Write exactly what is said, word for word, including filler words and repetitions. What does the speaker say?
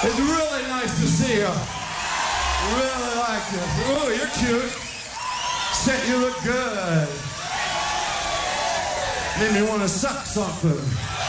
It's really nice to see you. Really like it. Oh, you're cute. Shit, you look good. Made me want to suck something.